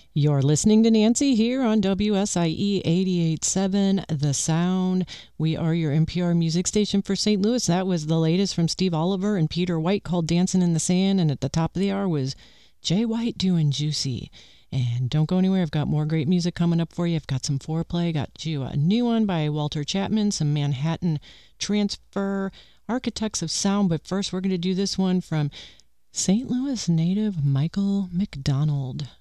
You're listening to Nancy here on WSIE 88.7 The Sound. We are your NPR music station for St. Louis. That was the latest from Steve Oliver and Peter White called Dancing in the Sand. And at the top of the hour was Jay White doing Juicy. And don't go anywhere. I've got more great music coming up for you. I've got some foreplay. Got you a new one by Walter Chapman, some Manhattan Transfer, Architects of Sound. But first, we're going to do this one from St. Louis native Michael McDonald.